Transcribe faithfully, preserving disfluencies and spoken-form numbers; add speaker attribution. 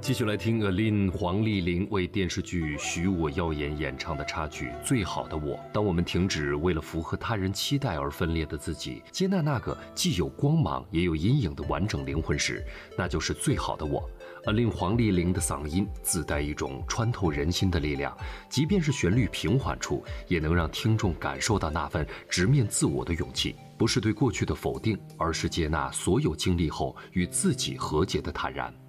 Speaker 1: 继续来听 Aline 黄丽玲为电视剧《许我耀眼》演唱的插曲《最好的我》。当我们停止为了符合他人期待而分裂的自己，接纳那个既有光芒也有阴影的完整灵魂时，那就是最好的我。Aline 黄丽玲的嗓音自带一种穿透人心的力量，即便是旋律平缓处，也能让听众感受到那份直面自我的勇气。不是对过去的否定，而是接纳所有经历后与自己和解的坦然。